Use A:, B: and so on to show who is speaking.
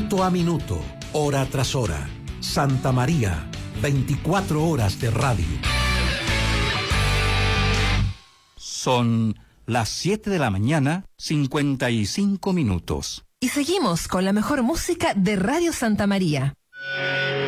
A: Minuto a minuto, hora tras hora. Santa María, 24 horas de radio.
B: Son las 7 de la mañana, 55 minutos.
C: Y seguimos con la mejor música de Radio Santa María.